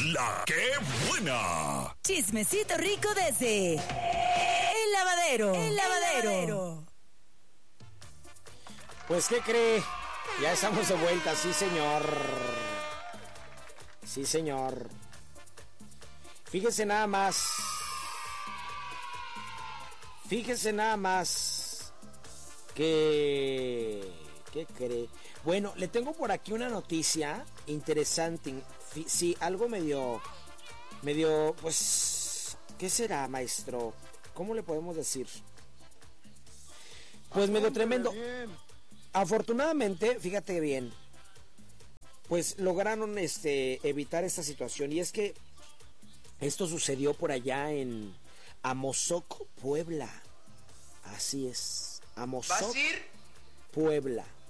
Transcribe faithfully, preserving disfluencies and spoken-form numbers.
La que buena. Chismecito rico desde El Lavadero. El Lavadero. Pues, ¿qué cree? Ya estamos de vuelta, sí, señor. Sí, señor. Fíjese nada más. Fíjese nada más. Que... ¿Qué cree? Bueno, le tengo por aquí una noticia interesante. Sí, algo medio... Medio, pues... ¿Qué será, maestro? ¿Cómo le podemos decir? Pues medio tremendo. Afortunadamente, fíjate bien, pues lograron este evitar esta situación, y es que esto sucedió por allá en Amozoc, Puebla. Así es, Amozoc, ¿Vas a ir? Puebla.